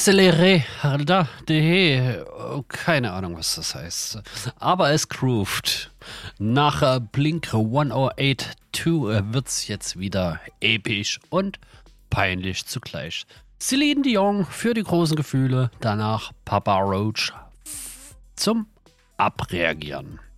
Accéléré, keine Ahnung, was das heißt. Aber es grooved. Nach Blink 182 wird's jetzt wieder episch und peinlich zugleich. Celine Dion für die großen Gefühle, danach Papa Roach zum Abreagieren.